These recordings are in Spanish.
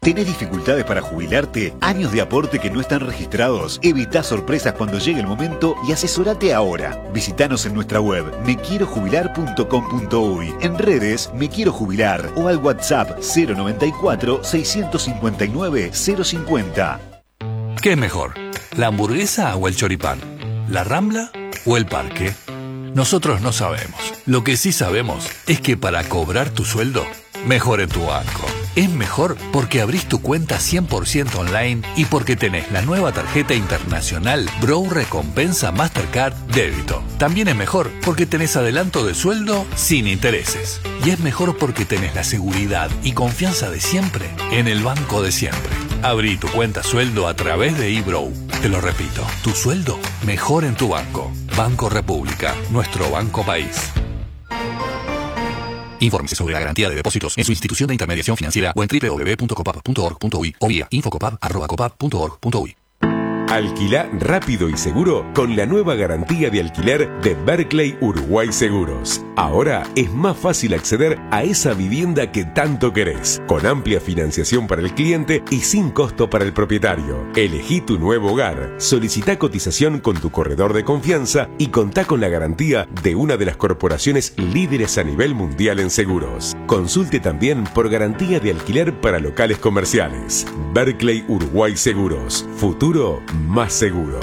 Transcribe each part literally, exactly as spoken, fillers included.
¿Tenés dificultades para jubilarte? ¿Años de aporte que no están registrados? Evita sorpresas cuando llegue el momento y asesorate ahora. Visítanos en nuestra web me quiero jubilar punto com punto uy, en redes Me Quiero Jubilar o al WhatsApp cero noventa y cuatro, seiscientos cincuenta y nueve, cero cincuenta. ¿Qué es mejor? ¿La hamburguesa o el choripán? ¿La Rambla o el parque? Nosotros no sabemos. Lo que sí sabemos es que para cobrar tu sueldo, mejor en tu banco. Es mejor porque abrís tu cuenta cien por ciento online y porque tenés la nueva tarjeta internacional Bro Recompensa Mastercard Débito. También es mejor porque tenés adelanto de sueldo sin intereses. Y es mejor porque tenés la seguridad y confianza de siempre en el banco de siempre. Abrí tu cuenta sueldo a través de eBrow. Te lo repito, tu sueldo mejor en tu banco. Banco República, nuestro banco país. Infórmese sobre la garantía de depósitos en su institución de intermediación financiera o en doble u doble u doble u punto copap punto org punto uy o vía infocopap arroba copap punto org punto uy. Alquilá rápido y seguro con la nueva garantía de alquiler de Berkeley Uruguay Seguros. Ahora es más fácil acceder a esa vivienda que tanto querés, con amplia financiación para el cliente y sin costo para el propietario. Elegí tu nuevo hogar, solicitá cotización con tu corredor de confianza y contá con la garantía de una de las corporaciones líderes a nivel mundial en seguros. Consulte también por garantía de alquiler para locales comerciales. Berkeley Uruguay Seguros. Futuro más seguro.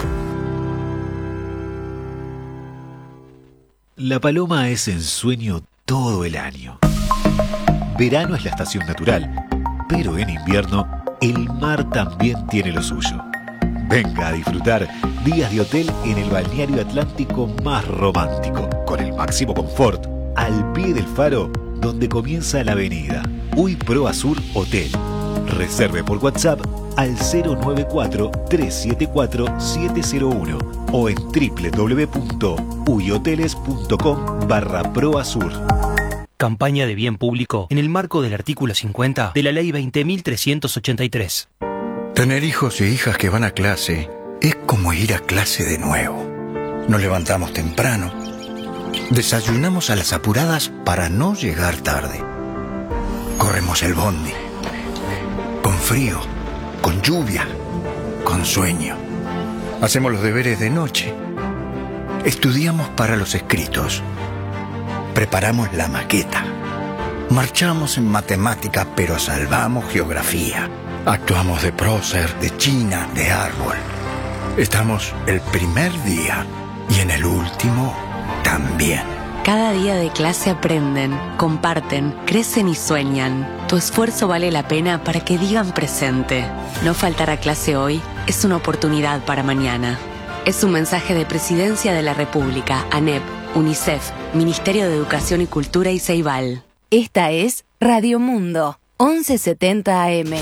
La paloma es ensueño todo el año. Verano es la estación natural, pero en invierno el mar también tiene lo suyo. Venga a disfrutar días de hotel en el balneario atlántico más romántico, con el máximo confort, al pie del faro donde comienza la avenida. Uy Pro Azur Hotel. Reserve por WhatsApp al cero nueve cuatro, tres siete cuatro, siete cero uno o en doble u doble u doble u punto uyhoteles punto com barra proazur. Campaña de bien público en el marco del artículo cincuenta de la Ley veinte mil trescientos ochenta y tres. Tener hijos e hijas que van a clase es como ir a clase de nuevo. Nos levantamos temprano, desayunamos a las apuradas para no llegar tarde. Corremos el bondi, con frío, con lluvia, con sueño. Hacemos los deberes de noche. Estudiamos para los escritos. Preparamos la maqueta. Marchamos en matemática, pero salvamos geografía. Actuamos de prócer, de china, de árbol. Estamos el primer día y en el último también. Cada día de clase aprenden, comparten, crecen y sueñan. Tu esfuerzo vale la pena para que digan presente. No faltar a clase hoy es una oportunidad para mañana. Es un mensaje de Presidencia de la República, ANEP, UNICEF, Ministerio de Educación y Cultura y Ceibal. Esta es Radio Mundo, once setenta A M.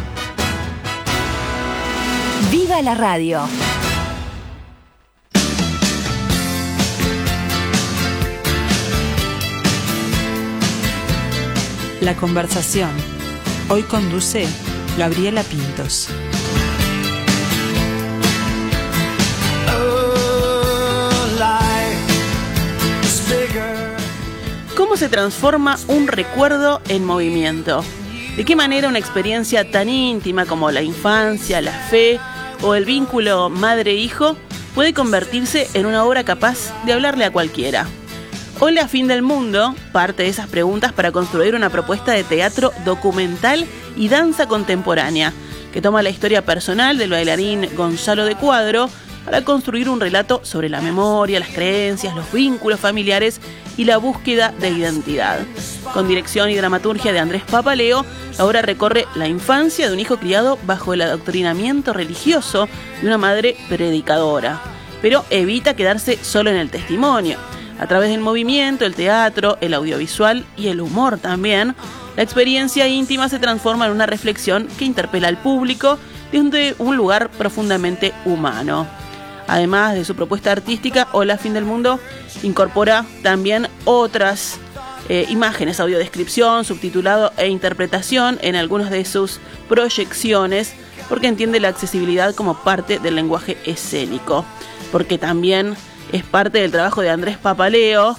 ¡Viva la radio! La conversación. Hoy conduce Gabriela Pintos. ¿Cómo se transforma un recuerdo en movimiento? ¿De qué manera una experiencia tan íntima como la infancia, la fe o el vínculo madre-hijo puede convertirse en una obra capaz de hablarle a cualquiera? Hola Fin del Mundo parte de esas preguntas para construir una propuesta de teatro documental y danza contemporánea que toma la historia personal del bailarín Gonzalo de Cuadro para construir un relato sobre la memoria, las creencias, los vínculos familiares y la búsqueda de identidad. Con dirección y dramaturgia de Andrés Papaleo, la obra recorre la infancia de un hijo criado bajo el adoctrinamiento religioso de una madre predicadora, pero evita quedarse solo en el testimonio. A través del movimiento, el teatro, el audiovisual y el humor también, la experiencia íntima se transforma en una reflexión que interpela al público desde un lugar profundamente humano. Además de su propuesta artística, Hola Fin del Mundo incorpora también otras eh, imágenes, audiodescripción, subtitulado e interpretación en algunas de sus proyecciones, porque entiende la accesibilidad como parte del lenguaje escénico, porque también es parte del trabajo de Andrés Papaleo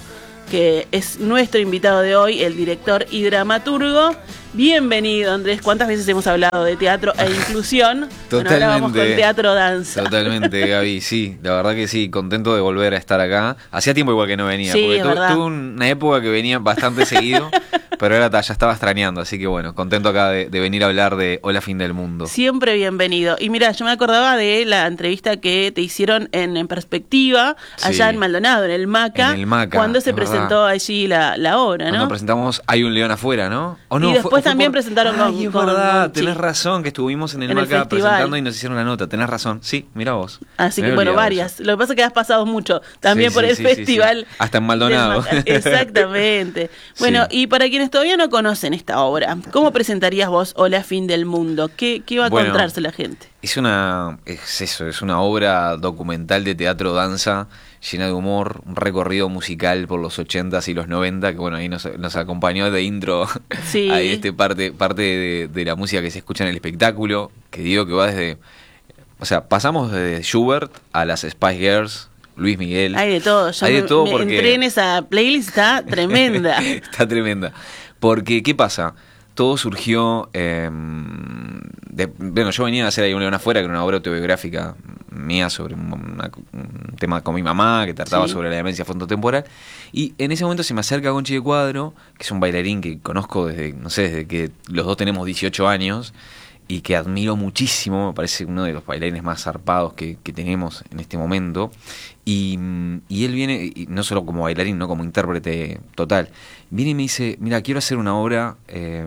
que es nuestro invitado de hoy, el director y dramaturgo. Bienvenido, Andrés. ¿Cuántas veces hemos hablado de teatro e inclusión? Totalmente. Bueno, ahora vamos con teatro danza. Totalmente, Gaby, sí, la verdad que sí, contento de volver a estar acá. Hacía tiempo igual que no venía, Sí, porque es tu, verdad. tuve una época que venía bastante seguido, pero ahora ta, ya estaba extrañando, así que bueno, contento acá de, de venir a hablar de Hola Fin del Mundo. Siempre bienvenido. Y mira, yo me acordaba de la entrevista que te hicieron en, en Perspectiva, allá Sí. en Maldonado, en el MACA, En el MACA, cuando se es presentó allí la, la obra, Cuando ¿no? presentamos Hay un león afuera, ¿no? ¿O no? Y después Fue- fue también por- presentaron con- Ay, es con verdad, Monchi. tenés razón, que estuvimos en el En el MACA festival. presentando y nos hicieron la nota, tenés razón, sí, mira vos. Así Me que había bueno, olvidado varias. eso. Lo que pasa es que has pasado mucho también Sí, por sí, el sí, sí, festival. sí. Hasta en Maldonado. del MACA. Exactamente. Bueno, Sí. y para quienes todavía no conocen esta obra, ¿cómo presentarías vos Hola Fin del Mundo? ¿Qué, qué va a Bueno, encontrarse la gente? Es una, es eso, es una obra documental de teatro danza llena de humor, un recorrido musical por los ochentas y los noventa, que bueno, ahí nos, nos acompañó de intro. Sí. Ahí este parte, parte de, de la música que se escucha en el espectáculo, que digo que va desde, o sea, pasamos desde Schubert a las Spice Girls, Luis Miguel. Hay de todo. Yo Hay de me, todo me porque- entré en esa playlist, está tremenda. Está tremenda. Porque, ¿qué pasa? Todo surgió... eh, de- bueno, yo venía a hacer ahí un león afuera, que era una obra autobiográfica mía sobre un, una- un tema con mi mamá, que trataba Sí. sobre la demencia frontotemporal. Y en ese momento se me acerca Gonchi de Cuadro, que es un bailarín que conozco desde, no sé, desde que los dos tenemos dieciocho años, y que admiro muchísimo, me parece uno de los bailarines más zarpados que, que tenemos en este momento. Y, y él viene, y no solo como bailarín, no como intérprete total, viene y me dice, mira, quiero hacer una obra eh,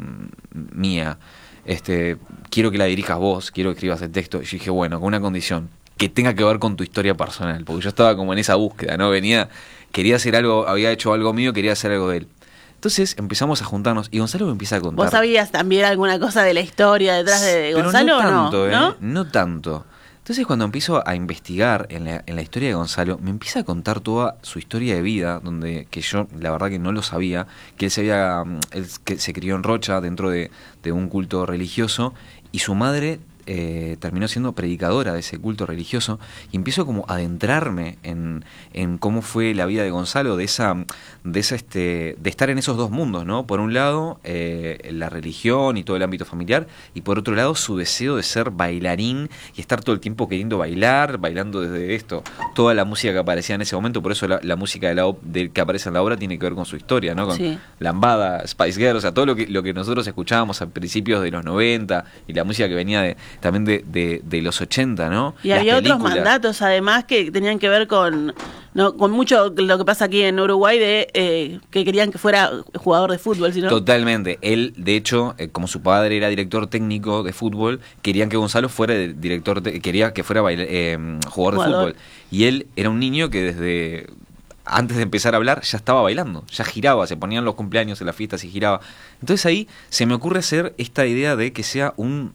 mía, este, quiero que la dirijas vos, quiero que escribas el texto. Y yo dije, bueno, con una condición, que tenga que ver con tu historia personal, porque yo estaba como en esa búsqueda, ¿no? Venía, quería hacer algo, había hecho algo mío, quería hacer algo de él. Entonces empezamos a juntarnos y Gonzalo me empieza a contar. ¿Vos sabías también alguna cosa de la historia detrás de Pero Gonzalo no o tanto, no? ¿eh? ¿No? No tanto. Entonces cuando empiezo a investigar en la, en la historia de Gonzalo, me empieza a contar toda su historia de vida, donde que yo la verdad que no lo sabía, que él se había, él que se crió en Rocha dentro de, de un culto religioso y su madre eh, terminó siendo predicadora de ese culto religioso, y empiezo como a adentrarme en, en cómo fue la vida de Gonzalo, de esa, de esa este, de estar en esos dos mundos, ¿no? Por un lado, eh, la religión y todo el ámbito familiar, y por otro lado su deseo de ser bailarín y estar todo el tiempo queriendo bailar, bailando desde esto, toda la música que aparecía en ese momento. Por eso la, la música de la, ob- de, que aparece en la obra tiene que ver con su historia, ¿no? Con Sí. Lambada, Spice Girls, o sea, todo lo que, lo que nosotros escuchábamos a principios de los noventa, y la música que venía de, también de, de, de los ochenta, ¿no? Y Las había otros películas. mandatos además que tenían que ver con no con mucho lo que pasa aquí en Uruguay de eh, que querían que fuera jugador de fútbol, ¿sí, no? Totalmente. Él, de hecho, eh, como su padre era director técnico de fútbol, querían que Gonzalo fuera de- director, te- quería que fuera baila- eh, jugador de Jugador. fútbol. Y él era un niño que desde antes de empezar a hablar ya estaba bailando, ya giraba, se ponían los cumpleaños en las fiestas y giraba. Entonces ahí se me ocurre hacer esta idea de que sea un,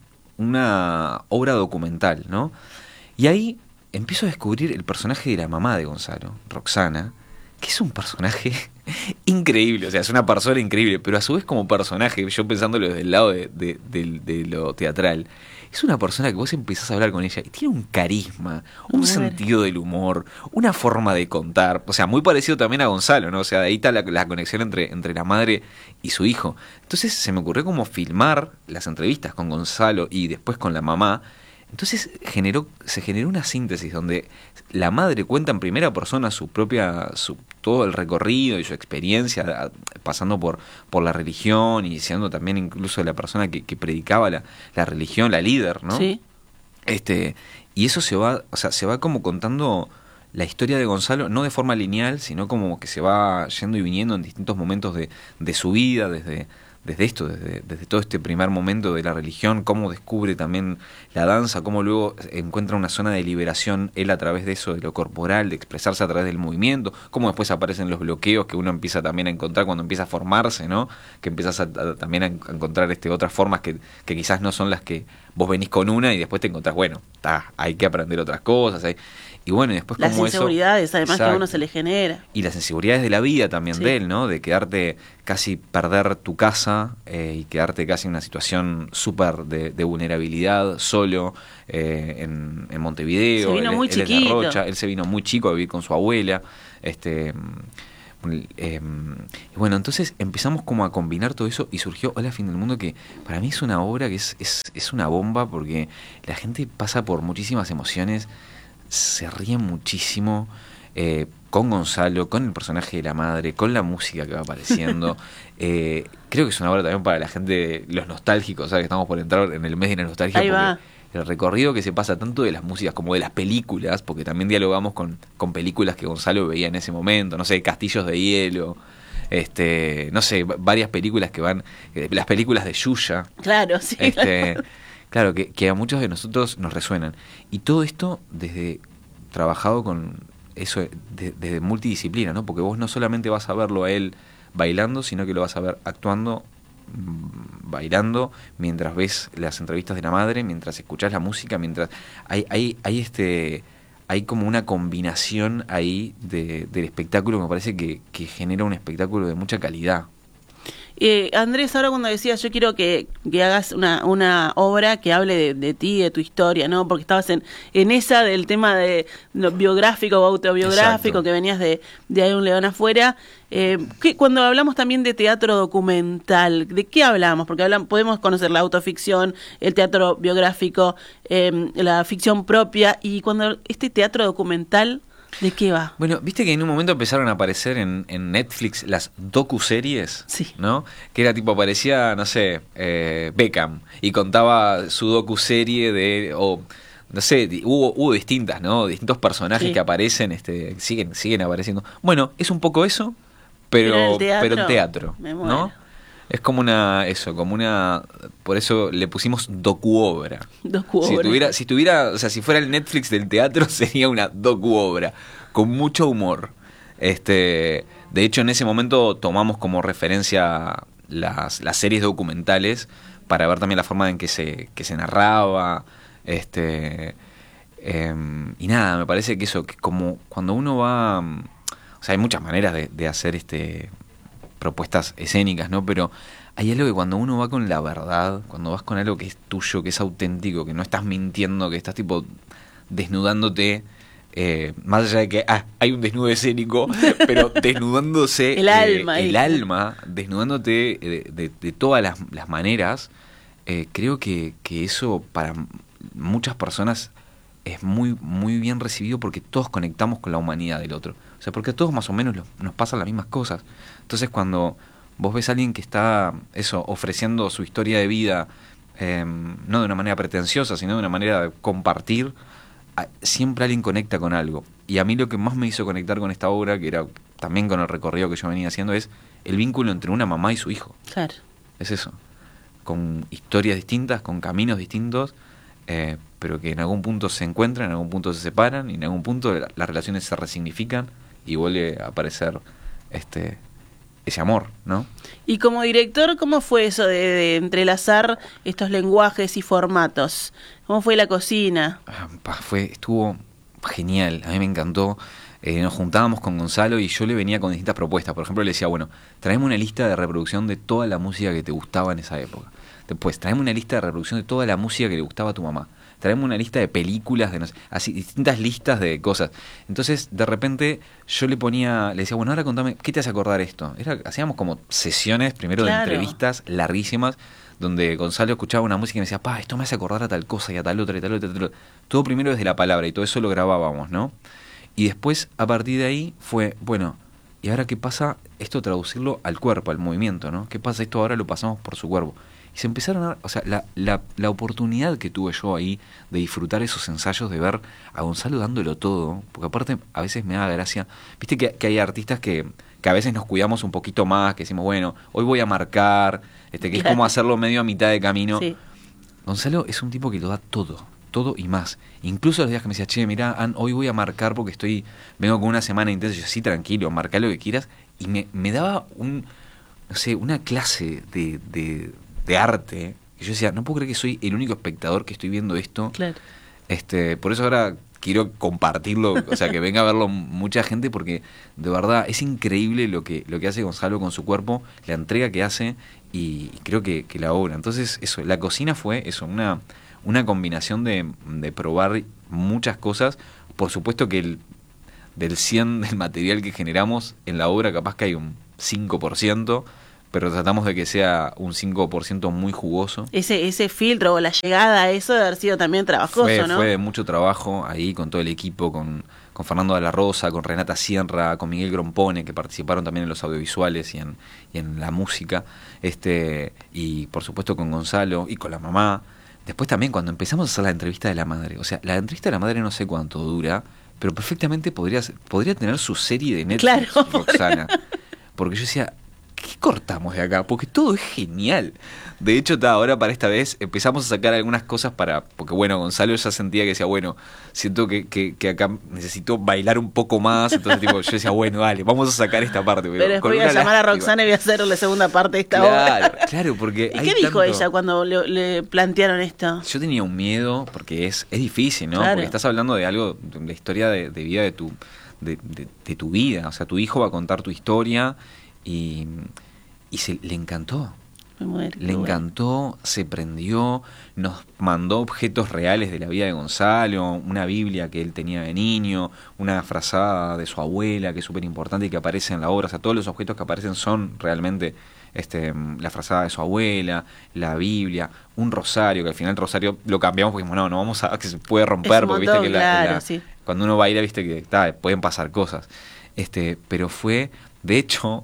una obra documental, ¿no? Y ahí empiezo a descubrir el personaje de la mamá de Gonzalo, Roxana, que es un personaje increíble, o sea, es una persona increíble, pero a su vez como personaje, yo pensándolo desde el lado de, de- de- de lo teatral, es una persona que vos empezás a hablar con ella y tiene un carisma, un Muy bueno. sentido del humor, una forma de contar, o sea, muy parecido también a Gonzalo, ¿no? O sea, de ahí está la, la conexión entre, entre la madre y su hijo. Entonces se me ocurrió como filmar las entrevistas con Gonzalo y después con la mamá. Entonces generó, se generó una síntesis donde la madre cuenta en primera persona su propia, su, todo el recorrido y su experiencia, a- pasando por, por la religión y siendo también incluso la persona que, que predicaba la, la religión, la líder, ¿no? Sí. Este, y eso se va, o sea, se va como contando la historia de Gonzalo, no de forma lineal, sino como que se va yendo y viniendo en distintos momentos de, de su vida, desde, desde esto, desde, desde todo este primer momento de la religión, cómo descubre también la danza, cómo luego encuentra una zona de liberación él a través de eso, de lo corporal, de expresarse a través del movimiento, cómo después aparecen los bloqueos que uno empieza también a encontrar cuando empieza a formarse, ¿no? Que empiezas a, a- también a, en- a encontrar este otras formas que, que quizás no son las que vos venís con una y después te encontrás, bueno, ta, hay que aprender otras cosas, hay, y bueno, y después Las como eso... inseguridades además que a Exacto. uno se le genera. Y las inseguridades de la vida también Sí. de él, ¿no? De quedarte casi perder tu casa eh, y quedarte casi en una situación súper de, de vulnerabilidad, solo, eh, en, en Montevideo. Se vino Él- muy él es de chiquito. Rocha, él se vino muy chico a vivir con su abuela. Este, Eh, bueno, entonces empezamos como a combinar todo eso y surgió Hola Fin del Mundo, que para mí es una obra que es, es, es una bomba porque la gente pasa por muchísimas emociones, se ríe muchísimo eh, con Gonzalo, con el personaje de la madre, con la música que va apareciendo. eh, creo que es una obra también para la gente, los nostálgicos, ¿sabes? Que estamos por entrar en el mes de la nostalgia. Ahí porque va. El recorrido que se pasa tanto de las músicas como de las películas, porque también dialogamos con, con películas que Gonzalo veía en ese momento, no sé, Castillos de Hielo, este, no sé, varias películas que van, eh, las películas de Yuya. Claro, sí. Este, claro, que, que a muchos de nosotros nos resuenan. Y todo esto desde trabajado con eso, de, desde multidisciplina, ¿no? Porque vos no solamente vas a verlo a él bailando, sino que lo vas a ver actuando, bailando, mientras ves las entrevistas de la madre, mientras escuchás la música, mientras hay hay hay este hay como una combinación ahí de, del espectáculo que me parece que, que genera un espectáculo de mucha calidad. Eh, Andrés, ahora cuando decías yo quiero que, que hagas una, una obra que hable de, de ti, de tu historia, ¿no? Porque estabas en, en esa del tema de no, biográfico o autobiográfico. Exacto. Que venías de, de Hay un león afuera. Eh, ¿qué, cuando hablamos también de teatro documental, ¿de qué hablamos? Porque hablamos, podemos conocer la autoficción, el teatro biográfico, eh, la ficción propia, y cuando este teatro documental, ¿de qué va? Bueno, viste que en un momento empezaron a aparecer en, en Netflix las docuseries, sí. ¿no? Que era tipo, aparecía, no sé, eh, Beckham, y contaba su docuserie de... O, no sé, hubo, hubo distintas, ¿no? Distintos personajes sí. que aparecen, este, siguen, siguen apareciendo. Bueno, es un poco eso, pero, pero en teatro, ¿no? Es como una, eso, como una, por eso le pusimos docuobra. Docuobra. Si tuviera, si tuviera, o sea, si fuera el Netflix del teatro sería una docuobra, con mucho humor. Este, de hecho en ese momento tomamos como referencia las, las series documentales para ver también la forma en que se, que se narraba, este, eh, y nada, me parece que eso, que como cuando uno va, o sea, hay muchas maneras de, de hacer este propuestas escénicas, ¿no? Pero hay algo que cuando uno va con la verdad, cuando vas con algo que es tuyo, que es auténtico, que no estás mintiendo, que estás tipo desnudándote, eh, más allá de que ah, hay un desnudo escénico, pero desnudándose el eh, alma, el alma, desnudándote de, de, de todas las, las maneras, eh, creo que, que eso para muchas personas es muy, muy bien recibido porque todos conectamos con la humanidad del otro. O sea, porque a todos más o menos los, nos pasan las mismas cosas. Entonces cuando vos ves a alguien que está, eso, ofreciendo su historia de vida, eh, no de una manera pretenciosa, sino de una manera de compartir, a, siempre alguien conecta con algo. Y a mí lo que más me hizo conectar con esta obra, que era también con el recorrido que yo venía haciendo, es el vínculo entre una mamá y su hijo. Claro. Es eso. Con historias distintas, con caminos distintos, eh, pero que en algún punto se encuentran, en algún punto se separan, y en algún punto la, las relaciones se resignifican y vuelve a aparecer este ese amor, ¿no? Y como director, ¿cómo fue eso de, de entrelazar estos lenguajes y formatos? ¿Cómo fue la cocina? Ah, fue, estuvo genial, a mí me encantó. Eh, nos juntábamos con Gonzalo y yo le venía con distintas propuestas. Por ejemplo, le decía, bueno, traeme una lista de reproducción de toda la música que te gustaba en esa época. Después, traeme una lista de reproducción de toda la música que le gustaba a tu mamá. Traeme una lista de películas, de no sé, así, distintas listas de cosas. Entonces, de repente, yo le ponía, le decía, bueno, ahora contame, ¿qué te hace acordar esto? Era, hacíamos como sesiones, primero Claro. de entrevistas larguísimas, donde Gonzalo escuchaba una música y me decía, pa, esto me hace acordar a tal cosa y a tal otra y tal otra y tal otra. Todo primero desde la palabra y todo eso lo grabábamos, ¿no? Y después, a partir de ahí, fue, bueno, ¿y ahora qué pasa? Esto traducirlo al cuerpo, al movimiento, ¿no? ¿Qué pasa? Esto ahora lo pasamos por su cuerpo. Y se empezaron a... O sea, la, la, la oportunidad que tuve yo ahí de disfrutar esos ensayos, de ver a Gonzalo dándolo todo, porque aparte a veces me da gracia. Viste que, que hay artistas que, que a veces nos cuidamos un poquito más, que decimos, bueno, hoy voy a marcar, este que es como hacerlo medio a mitad de camino. Sí. Gonzalo es un tipo que lo da todo, todo y más. Incluso los días que me decía, che, mirá, An, hoy voy a marcar porque estoy vengo con una semana intensa. Y yo, sí, tranquilo, marcá lo que quieras. Y me, me daba un, no sé, una clase de... de de arte, y yo decía, no puedo creer que soy el único espectador que estoy viendo esto. Claro. Este, por eso ahora quiero compartirlo, o sea, que venga a verlo mucha gente, porque de verdad es increíble lo que, lo que hace Gonzalo con su cuerpo, la entrega que hace, y creo que, que la obra. Entonces, eso, la cocina fue eso, una, una combinación de, de probar muchas cosas. Por supuesto que el, del cien del material que generamos en la obra, capaz que hay un cinco por ciento, pero tratamos de que sea un cinco por ciento muy jugoso. Ese ese filtro o la llegada a eso debe haber sido también trabajoso, fue, ¿no? Fue de mucho trabajo ahí con todo el equipo, con, con Fernando de la Rosa, con Renata Sierra, con Miguel Grompone, que participaron también en los audiovisuales y en, y en la música, este y por supuesto con Gonzalo y con la mamá. Después también cuando empezamos a hacer la entrevista de la madre, o sea, la entrevista de la madre no sé cuánto dura, pero perfectamente podría, podría tener su serie de Netflix, claro, Roxana. Porque yo decía, ¿qué cortamos de acá? Porque todo es genial. De hecho, ta, ahora para esta vez empezamos a sacar algunas cosas para... Porque bueno, Gonzalo ya sentía que decía, bueno, siento que, que, que acá necesito bailar un poco más. Entonces tipo, yo decía, bueno, dale, vamos a sacar esta parte. Pero, pero después voy a llamar lástima. a Roxana y voy a hacer la segunda parte de esta claro, obra. Claro, porque... ¿Y hay qué dijo tanto... ella cuando le, le plantearon esto? Yo tenía un miedo, porque es, es difícil, ¿no? Claro. Porque estás hablando de algo, de la historia de, de vida de tu, de, de, de tu vida. O sea, tu hijo va a contar tu historia y... Y se, le encantó, Me muero, le encantó, bueno. Se prendió, nos mandó objetos reales de la vida de Gonzalo, una Biblia que él tenía de niño, una frazada de su abuela que es súper importante y que aparece en la obra. O sea, todos los objetos que aparecen son realmente este, la frazada de su abuela, la Biblia, un rosario, que al final el rosario lo cambiamos porque no, no vamos a que se puede romper, porque montón, viste que claro, la, la, sí. cuando uno baila, viste que ta, pueden pasar cosas. Este, pero fue... De hecho,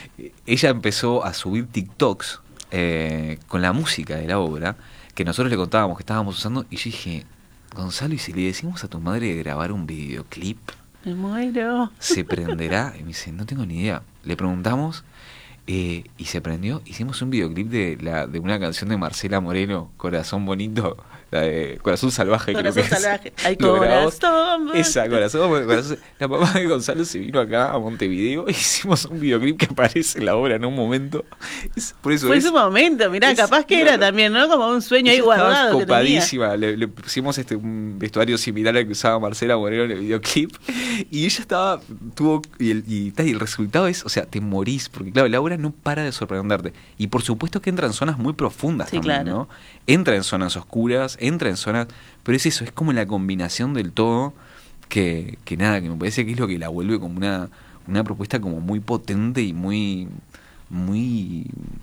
ella empezó a subir TikToks eh, con la música de la obra, que nosotros le contábamos que estábamos usando, y yo dije, Gonzalo, ¿y si le decimos a tu madre de grabar un videoclip? Me muero. ¿Se prenderá? Y me dice, no tengo ni idea. Le preguntamos, eh, y se prendió. Hicimos un videoclip de, la, de una canción de Marcela Moreno, Corazón Bonito, la de Corazón Salvaje. Corazón creo que Salvaje. Es. Ay, corazón. Esa, corazón, corazón. La mamá de Gonzalo se vino acá a Montevideo e hicimos un videoclip que aparece en la obra en un un es, por eso Fue es, su momento, mirá, es, capaz que claro. Era también, ¿no? Como un sueño ahí guardado. Estaba copadísima, le, le pusimos este un vestuario similar al que usaba Marcela Moreno en el videoclip y ella estaba, tuvo, y el, y, y el resultado es, o sea, te morís, porque claro, la obra no para de sorprenderte. Y por supuesto que entra en zonas muy profundas sí, también, claro. ¿no? Entra en zonas oscuras, entra en zonas, pero es eso, es como la combinación del todo que, que nada, que me parece que es lo que la vuelve como una, una propuesta como muy potente y muy, muy,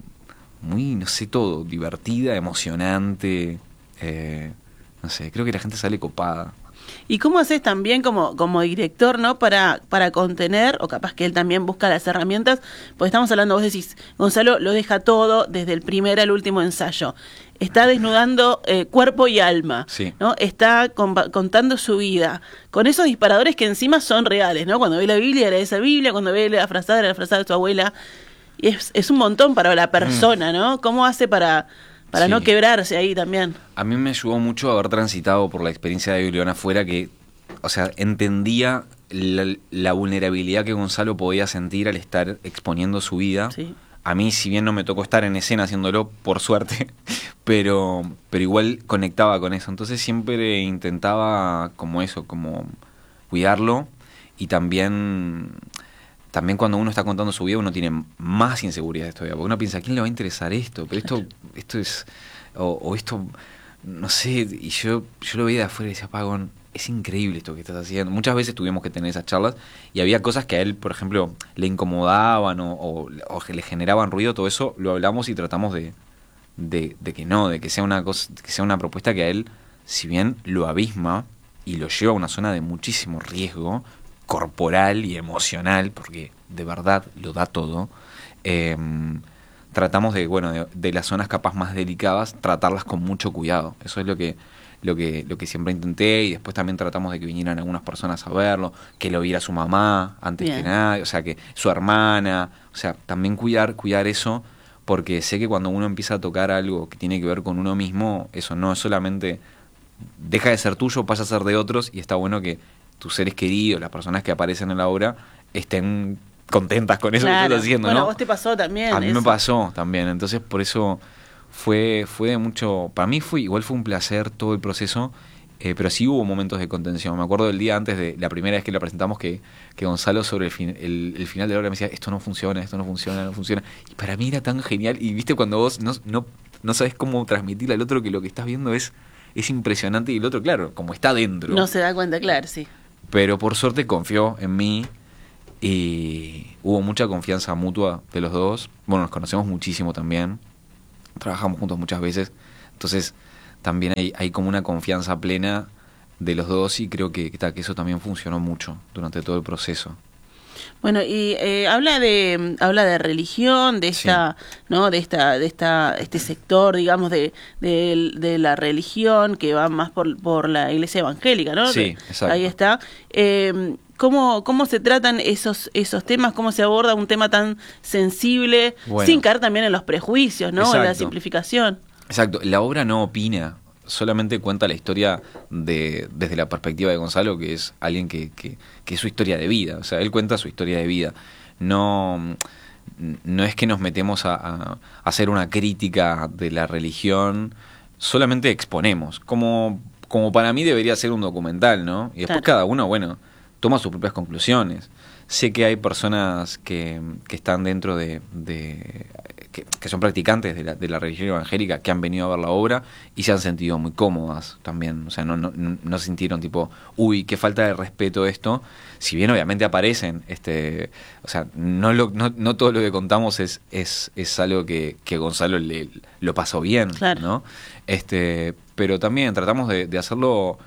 muy, no sé, todo, divertida, emocionante, eh, no sé, creo que la gente sale copada. ¿Y cómo haces también como, como director, ¿no? Para, para contener, o capaz que él también busca las herramientas, porque estamos hablando, vos decís, Gonzalo lo deja todo desde el primer al último ensayo. Está desnudando eh, cuerpo y alma, sí. ¿no? Está compa- contando su vida, con esos disparadores que encima son reales, ¿no? Cuando ve la Biblia era esa Biblia, cuando ve la frazada era la frazada de su abuela. Y es, es un montón para la persona, ¿no? ¿Cómo hace para... Para sí. no quebrarse ahí también? A mí me ayudó mucho haber transitado por la experiencia de León afuera, que, o sea, entendía la, la vulnerabilidad que Gonzalo podía sentir al estar exponiendo su vida. Sí. A mí, si bien no me tocó estar en escena haciéndolo, por suerte, pero, pero igual conectaba con eso. Entonces siempre intentaba como eso, como cuidarlo y también... También cuando uno está contando su vida uno tiene más inseguridades todavía, porque uno piensa, ¿a quién le va a interesar esto? Pero esto esto es, o, o esto, no sé, y yo yo lo veía de afuera y decía, Pagón, es increíble esto que estás haciendo. Muchas veces tuvimos que tener esas charlas y había cosas que a él, por ejemplo, le incomodaban o, o, o que le generaban ruido, todo eso lo hablamos y tratamos de, de, de que no, de que sea una cosa, que sea una propuesta que a él, si bien lo abisma y lo lleva a una zona de muchísimo riesgo, corporal y emocional, porque de verdad lo da todo, eh, tratamos de, bueno, de, de las zonas capaz más delicadas, tratarlas con mucho cuidado. Eso es lo que, lo que, lo que siempre intenté, y después también tratamos de que vinieran algunas personas a verlo, que lo viera su mamá antes Bien. que nada, o sea, que su hermana, o sea, también cuidar, cuidar eso, porque sé que cuando uno empieza a tocar algo que tiene que ver con uno mismo, eso no es solamente, deja de ser tuyo, pasa a ser de otros, y está bueno que tus seres queridos, las personas que aparecen en la obra, estén contentas con eso claro. que estás haciendo, bueno, ¿no? A vos te pasó también. A mí eso. me pasó también, entonces por eso fue fue de mucho, para mí fue igual fue un placer todo el proceso, eh, pero sí hubo momentos de contención. Me acuerdo del día antes de la primera vez que la presentamos que, que Gonzalo sobre el, fin, el, el final de la obra me decía, esto no funciona, esto no funciona, no funciona, y para mí era tan genial, y viste cuando vos no, no, no sabes cómo transmitirle al otro que lo que estás viendo es, es impresionante, y el otro, claro, como está dentro. No se da cuenta, claro, sí. pero por suerte confió en mí y hubo mucha confianza mutua de los dos. Bueno, nos conocemos muchísimo también, trabajamos juntos muchas veces, entonces también hay, hay como una confianza plena de los dos y creo que, que eso también funcionó mucho durante todo el proceso. Bueno, y eh, habla de habla de religión, de esta, sí. ¿no? De esta, de esta, este sector, digamos, de, de, de la religión que va más por, por la iglesia evangélica, ¿no? Sí, exacto. Ahí está. Eh, ¿Cómo, ¿Cómo se tratan esos esos temas? ¿Cómo se aborda un tema tan sensible? Bueno, sin caer también en los prejuicios, ¿no? En la simplificación. Exacto. La obra no opina, solamente cuenta la historia de desde la perspectiva de Gonzalo, que es alguien que, que, que es su historia de vida. O sea, él cuenta su historia de vida. No, no es que nos metemos a, a hacer una crítica de la religión, solamente exponemos. Como, como para mí debería ser un documental, ¿no? Y después claro. cada uno, bueno, toma sus propias conclusiones. Sé que hay personas que, que están dentro de... de que, que son practicantes de la, de la religión evangélica, que han venido a ver la obra y se han sentido muy cómodas también. O sea, no, no, no sintieron tipo, uy, qué falta de respeto esto. Si bien obviamente aparecen, este, o sea, no, lo, no, no todo lo que contamos es, es, es algo que, que Gonzalo le, lo pasó bien, claro. ¿no? Este, pero también tratamos de, de hacerlo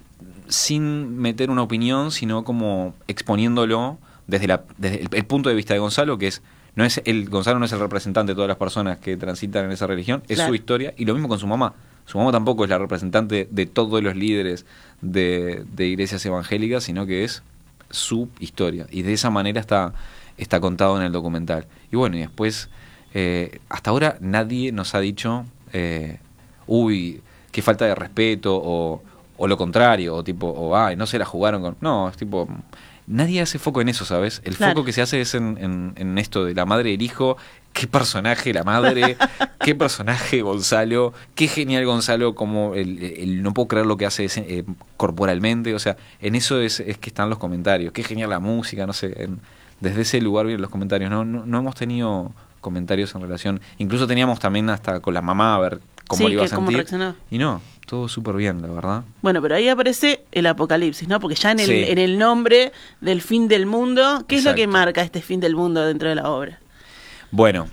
sin meter una opinión, sino como exponiéndolo desde, la, desde el, el punto de vista de Gonzalo, que es no es el Gonzalo no es el representante de todas las personas que transitan en esa religión, es claro. su historia, y lo mismo con su mamá. Su mamá tampoco es la representante de todos los líderes de, de iglesias evangélicas, sino que es su historia, y de esa manera está, está contado en el documental. Y bueno, y después, eh, hasta ahora nadie nos ha dicho, eh, uy, qué falta de respeto, o, o lo contrario, o tipo, o ay, no se la jugaron con... No, es tipo... Nadie hace foco en eso, ¿sabes? El claro. foco que se hace es en, en, en esto de la madre y el hijo. Qué personaje la madre, qué personaje Gonzalo, qué genial Gonzalo, como el, el no puedo creer lo que hace eh, corporalmente. O sea, en eso es, es que están los comentarios. Qué genial la música, no sé. En, desde ese lugar vienen los comentarios. No, no, no hemos tenido comentarios en relación. Incluso teníamos también hasta con la mamá a ver cómo sí, le iba a sentir. Y no, todo súper bien, la verdad. Bueno, pero ahí aparece el apocalipsis, ¿no? Porque ya en el, sí. en el nombre del fin del mundo, ¿qué Exacto. es lo que marca este fin del mundo dentro de la obra? Bueno,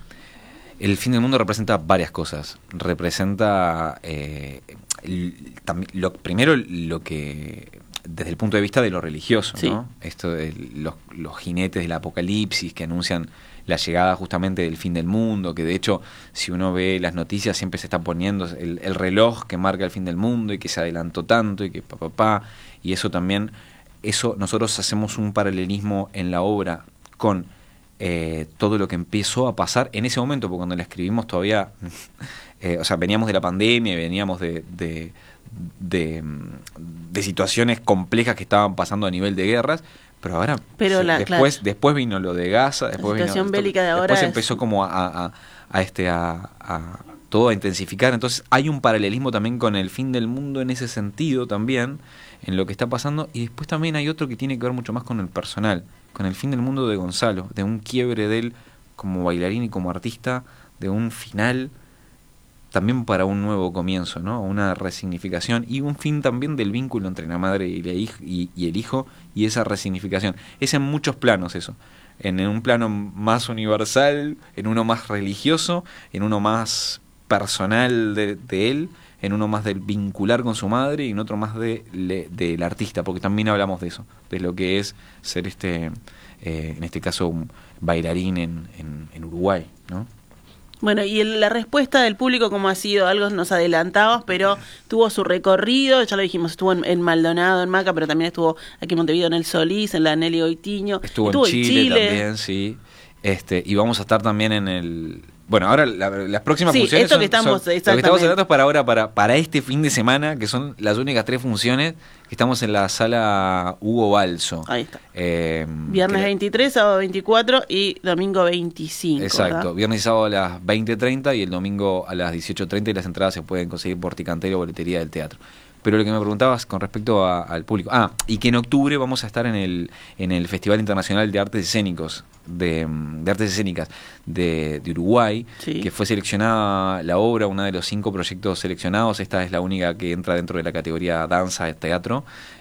el fin del mundo representa varias cosas. Representa, eh, el, tam, lo, primero, lo que, desde el punto de vista de lo religioso, sí. ¿no? Esto de los, los jinetes del apocalipsis que anuncian la llegada justamente del fin del mundo, que de hecho, si uno ve las noticias, siempre se está poniendo el, el reloj que marca el fin del mundo y que se adelantó tanto y que papá, pa, pa, y eso también, eso nosotros hacemos un paralelismo en la obra con eh, todo lo que empezó a pasar en ese momento, porque cuando la escribimos todavía, eh, o sea, veníamos de la pandemia, veníamos de, de, de, de situaciones complejas que estaban pasando a nivel de guerras. Pero ahora, Pero se, la, después claro. después vino lo de Gaza, después la situación vino, bélica de ahora después es... empezó como a, a, a este a, a todo a intensificar. Entonces hay un paralelismo también con el fin del mundo en ese sentido también, en lo que está pasando. Y después también hay otro que tiene que ver mucho más con el personal, con el fin del mundo de Gonzalo, de un quiebre de él como bailarín y como artista, de un final también para un nuevo comienzo, ¿no? Una resignificación y un fin también del vínculo entre la madre y, la hij- y, y el hijo, y esa resignificación. Es en muchos planos eso. En, en un plano más universal, en uno más religioso, en uno más personal de, de él, en uno más del vincular con su madre y en otro más de, de, del artista, porque también hablamos de eso, de lo que es ser este, eh, en este caso, un bailarín en, en, en Uruguay, ¿no? Bueno, y el, la respuesta del público, ¿cómo ha sido? Algo nos adelantamos, pero tuvo su recorrido, ya lo dijimos, estuvo en, en Maldonado, en Maca, pero también estuvo aquí en Montevideo, en el Solís, en la Nelly Goitiño. Estuvo, estuvo en Chile, en Chile también, sí. Este, y vamos a estar también en el... Bueno, ahora la, las próximas sí, funciones esto son, que estamos, son, lo que estamos hablando es para ahora, para, para este fin de semana, que son las únicas tres funciones, que estamos en la sala Hugo Balso. Ahí está. Eh, Viernes veintitrés, sábado veinticuatro y domingo veinticinco. Exacto, ¿verdad? Viernes y sábado a las veinte treinta y el domingo a las dieciocho treinta, y las entradas se pueden conseguir por Ticantel o boletería del teatro. Pero lo que me preguntabas con respecto a, al público... Ah, y que en octubre vamos a estar en el en el Festival Internacional de Artes Escénicos, de, de Artes Escénicas de, de Uruguay, sí. que fue seleccionada la obra, uno de los cinco proyectos seleccionados. Esta es la única que entra dentro de la categoría danza, teatro.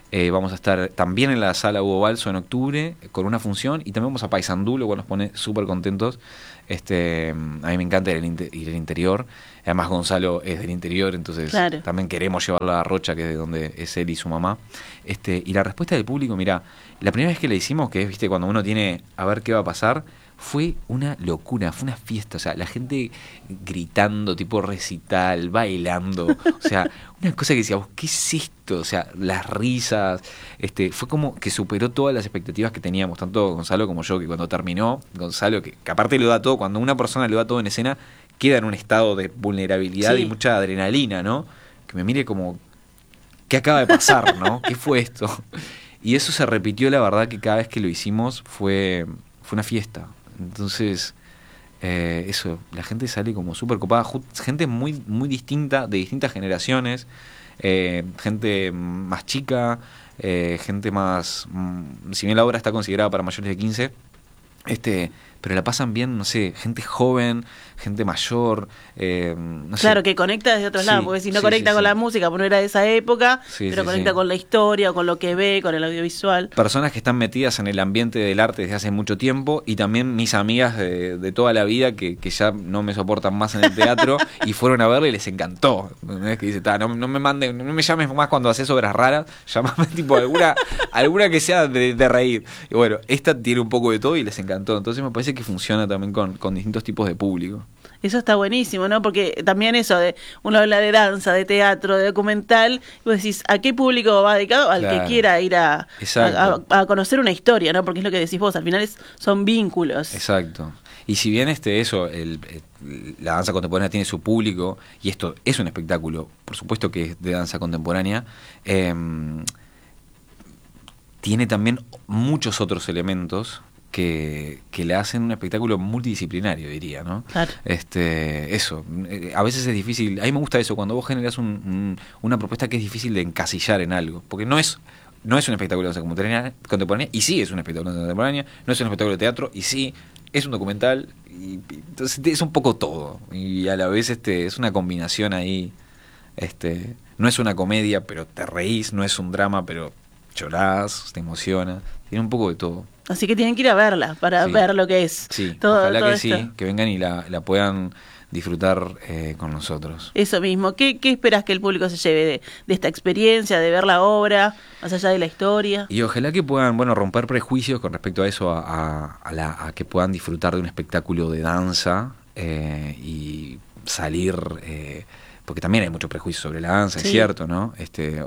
Eh, vamos a estar también en la sala Hugo Balso en octubre con una función y también vamos a Paysandú, lo cual nos pone súper contentos. Este, a mí me encanta ir al inter- ir al interior. Además Gonzalo es del interior, entonces claro. también queremos llevarlo a Rocha, que es de donde es él y su mamá. Este, y la respuesta del público, mira, la primera vez que le hicimos, que es, viste, cuando uno tiene a ver qué va a pasar, fue una locura, fue una fiesta, o sea, la gente gritando, tipo recital, bailando, o sea, una cosa que decíamos, ¿qué es esto? O sea, las risas, este, fue como que superó todas las expectativas que teníamos, tanto Gonzalo como yo, que cuando terminó, Gonzalo, que, que aparte lo da todo, cuando una persona lo da todo en escena, queda en un estado de vulnerabilidad sí. y mucha adrenalina, ¿no? Que me mire como, ¿qué acaba de pasar, no? ¿Qué fue esto? Y eso se repitió, la verdad, que cada vez que lo hicimos fue, fue una fiesta. Entonces, eh, eso, la gente sale como súper copada, gente muy muy distinta, de distintas generaciones, eh, gente más chica, eh, gente más, mm, si bien la obra está considerada para mayores de quince, este, pero la pasan bien, no sé, gente joven, gente mayor, eh, no sé. Claro, que conecta desde otros sí, lados, porque si no sí, conecta sí, con sí. la música, porque no era de esa época, sí, pero sí, conecta sí. con la historia, o con lo que ve, con el audiovisual. Personas que están metidas en el ambiente del arte desde hace mucho tiempo, y también mis amigas de, de toda la vida que, que ya no me soportan más en el teatro, y fueron a verla y les encantó. Es que dice, no, no me manden, no me llames más cuando haces obras raras, llamame tipo alguna, alguna que sea de, de reír. Y bueno, esta tiene un poco de todo y les encantó, entonces me parece que funciona también con, con distintos tipos de público. Eso está buenísimo, ¿no? Porque también eso, de uno habla de danza, de teatro, de documental, y vos decís, ¿a qué público va dedicado? Al claro. que quiera ir a, a, a conocer una historia, ¿no? Porque es lo que decís vos, al final es, son vínculos. Exacto. Y si bien este eso, el, el, la danza contemporánea tiene su público, y esto es un espectáculo, por supuesto que es de danza contemporánea, eh, tiene también muchos otros elementos que, que le hacen un espectáculo multidisciplinario, diría, ¿no? Claro. Este, eso, a veces es difícil, a mí me gusta eso, cuando vos generas un, un, una propuesta que es difícil de encasillar en algo, porque no es no es un espectáculo de danza contemporánea, contemporánea, y sí es un espectáculo de danza contemporánea, no es un espectáculo de teatro, y sí es un documental, y, y entonces es un poco todo, y a la vez este es una combinación ahí, este no es una comedia, pero te reís, no es un drama, pero llorás, te emociona, tiene un poco de todo. Así que tienen que ir a verla para sí. ver lo que es. Sí, todo, ojalá todo que esto. sí, que vengan y la, la puedan disfrutar eh, con nosotros. Eso mismo. ¿Qué, qué esperas que el público se lleve de, de esta experiencia, de ver la obra, más allá de la historia? Y ojalá que puedan, bueno, romper prejuicios con respecto a eso, a, a, a, la, a que puedan disfrutar de un espectáculo de danza eh, y salir, eh, porque también hay mucho prejuicio sobre la danza, sí. es cierto, ¿no? Este...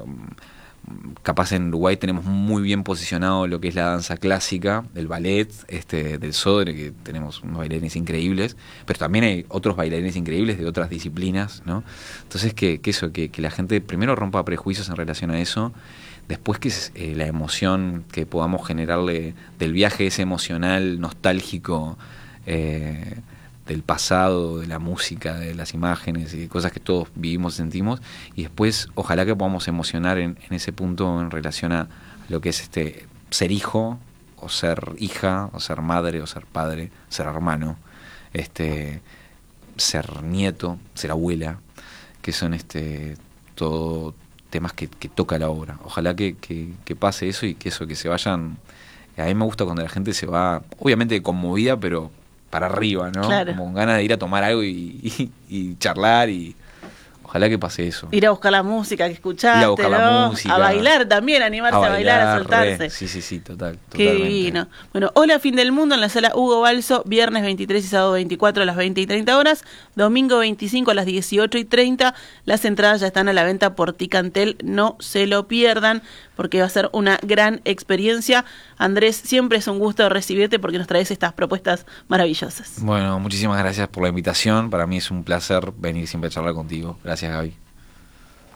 Capaz en Uruguay tenemos muy bien posicionado lo que es la danza clásica, el ballet, este, del Sodre, que tenemos unos bailarines increíbles, pero también hay otros bailarines increíbles de otras disciplinas, ¿no? Entonces que, que eso, que, que la gente primero rompa prejuicios en relación a eso, después que eh, la emoción que podamos generarle del viaje ese emocional, nostálgico, eh, del pasado, de la música, de las imágenes y cosas que todos vivimos y sentimos, y después ojalá que podamos emocionar en, en ese punto en relación a lo que es este ser hijo, o ser hija, o ser madre, o ser padre, ser hermano, este ser nieto, ser abuela, que son este todo temas que, que toca la obra. Ojalá que, que, que pase eso y que eso, que se vayan. A mí me gusta cuando la gente se va, obviamente conmovida, pero para arriba, ¿no? Claro. Como con ganas de ir a tomar algo y, y, y charlar, y ojalá que pase eso. Ir a buscar la música que escuchaste, ir a buscar ¿no? la música. A bailar también, animarse a bailar, a, bailar, a soltarse. Re. Sí, sí, sí, total. Qué totalmente. divino. Bueno, Hola Fin del Mundo en la sala Hugo Balso, viernes veintitrés y sábado veinticuatro a las veinte y treinta horas, domingo veinticinco a las dieciocho y treinta. Las entradas ya están a la venta por Ticantel, no se lo pierdan, porque va a ser una gran experiencia. Andrés, siempre es un gusto recibirte porque nos traes estas propuestas maravillosas. Bueno, muchísimas gracias por la invitación. Para mí es un placer venir siempre a charlar contigo. Gracias, Gaby.